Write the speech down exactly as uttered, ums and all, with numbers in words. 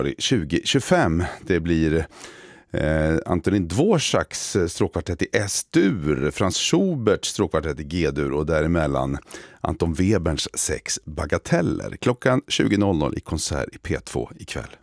februari tjugo tjugofem. Det blir eh, Antonin Dvoraks stråkkvartett i S-dur, Franz Schuberts stråkkvartett i G-dur och däremellan Anton Weberns sex bagateller. Klockan tjugo noll noll i konsert i P två ikväll.